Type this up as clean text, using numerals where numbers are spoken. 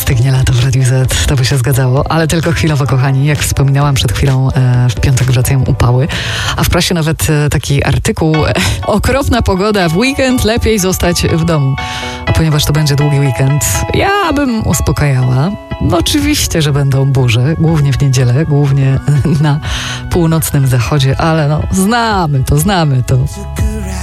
stygnie lato w Radiu Z, to by się zgadzało, ale tylko chwilowo, kochani. Jak wspominałam przed chwilą, w piątek wracają upały, a w prasie nawet taki artykuł: okropna pogoda w weekend, lepiej zostać w domu. A ponieważ to będzie długi weekend, ja bym uspokajała. No oczywiście, że będą burze, głównie w niedzielę, głównie na północnym zachodzie, ale no znamy to.